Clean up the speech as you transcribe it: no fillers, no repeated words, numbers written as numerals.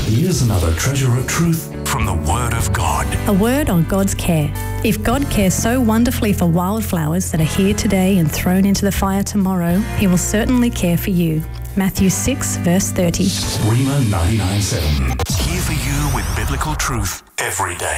Here's another treasure of truth from the Word of God. A word on God's care. If God cares so wonderfully for wildflowers that are here today and thrown into the fire tomorrow, He will certainly care for you. Matthew 6, verse 30. Rhema 99.7. Here for you with biblical truth every day.